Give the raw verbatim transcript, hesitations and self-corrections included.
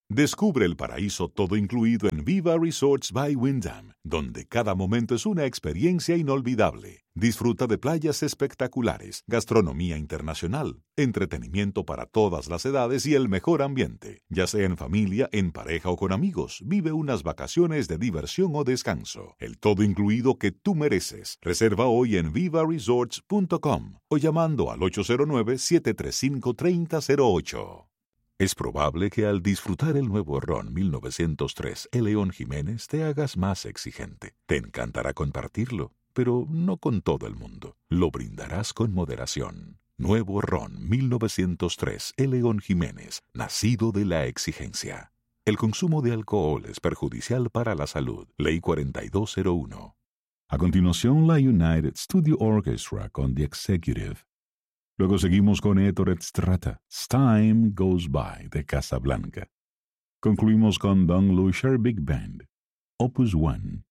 Descubre el paraíso todo incluido en Viva Resorts by Wyndham, donde cada momento es una experiencia inolvidable. Disfruta de playas espectaculares, gastronomía internacional, entretenimiento para todas las edades y el mejor ambiente. Ya sea en familia, en pareja o con amigos, vive unas vacaciones de diversión o descanso. El todo incluido que tú mereces. Reserva hoy en viva resorts punto com o llamando al ocho cero nueve, siete tres cinco, tres cero cero ocho. Es probable que al disfrutar el nuevo ron mil novecientos tres El León Jiménez te hagas más exigente. Te encantará compartirlo, pero no con todo el mundo. Lo brindarás con moderación. Nuevo ron mil novecientos tres El León Jiménez, nacido de la exigencia. El consumo de alcohol es perjudicial para la salud. Ley cuarenta y dos cero uno. A continuación, la United Studio Orchestra con The Executive. Luego seguimos con Ettore Strata, Time Goes By, de Casablanca. Concluimos con Don Lucia Big Band, Opus One.